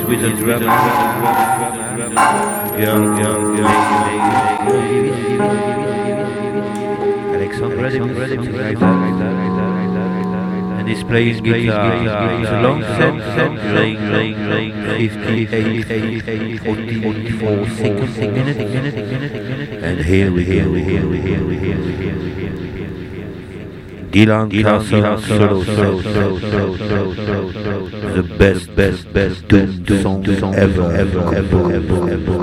with a drum. Alexandra, something like that. And he's playing guitar. It's a long set, playing 58, 44 seconds, minute. And here we hear. Dylan Castle solo. The best doom song ever.